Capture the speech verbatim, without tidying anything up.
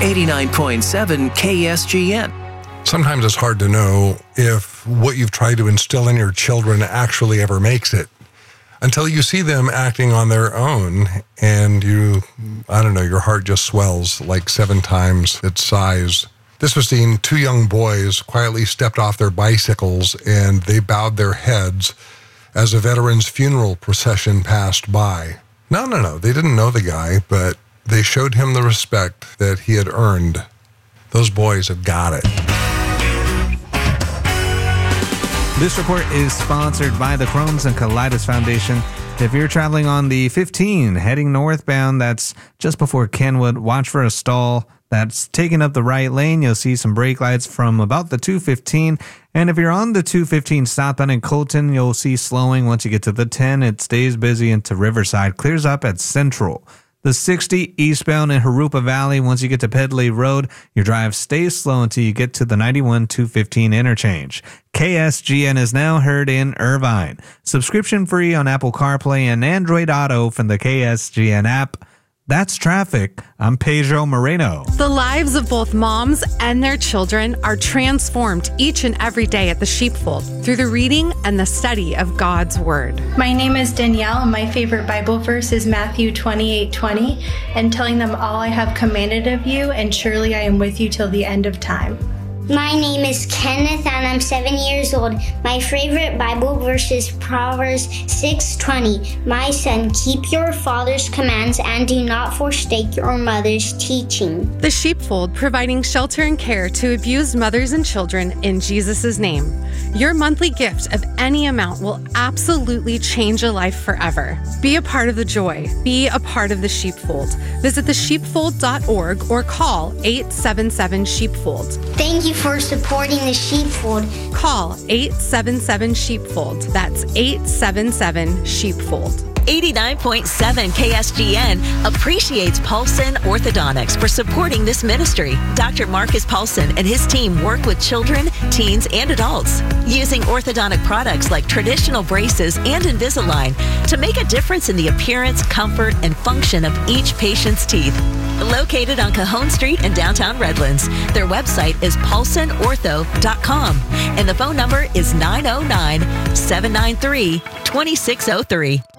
eighty-nine point seven K S G N. Sometimes it's hard to know if what you've tried to instill in your children actually ever makes it until you see them acting on their own and you, I don't know, your heart just swells like seven times its size. This was seen two young boys quietly stepped off their bicycles and they bowed their heads as a veteran's funeral procession passed by. No, no, no, they didn't know the guy, but they showed him the respect that he had earned. Those boys have got it. This report is sponsored by the Crohn's and Colitis Foundation. If you're traveling on the fifteen heading northbound, that's just before Kenwood, watch for a stall that's taking up the right lane. You'll see some brake lights from about the two fifteen. And if you're on the two fifteen southbound in Colton, you'll see slowing once you get to the ten. It stays busy into Riverside, clears up at Central. The sixty eastbound in Harupa Valley, once you get to Pedley Road, your drive stays slow until you get to the ninety-one two fifteen interchange. K S G N is now heard in Irvine. Subscription free on Apple CarPlay and Android Auto from the K S G N app. That's traffic. I'm Pedro Moreno. The lives of both moms and their children are transformed each and every day at the Sheepfold through the reading and the study of God's Word. My name is Danielle, and my favorite Bible verse is Matthew twenty-eight twenty, and telling them all I have commanded of you, and surely I am with you till the end of time. My name is Kenneth and I'm seven years old. My favorite Bible verse is Proverbs six twenty. My son, keep your father's commands and do not forsake your mother's teaching. The Sheepfold, providing shelter and care to abused mothers and children in Jesus' name. Your monthly gift of any amount will absolutely change a life forever. Be a part of the joy. Be a part of the Sheepfold. Visit the sheepfold dot org or call eight seven seven sheepfold. Thank you for supporting the Sheepfold. Call eight seven seven sheepfold. That's eight seven seven sheepfold. eighty-nine point seven K S G N appreciates Paulson Orthodontics for supporting this ministry. Doctor Marcus Paulson and his team work with children, teens, and adults using orthodontic products like traditional braces and Invisalign to make a difference in the appearance, comfort, and function of each patient's teeth. Located on Cajon Street in downtown Redlands, their website is paulson ortho dot com and the phone number is nine oh nine, seven nine three, two six oh three.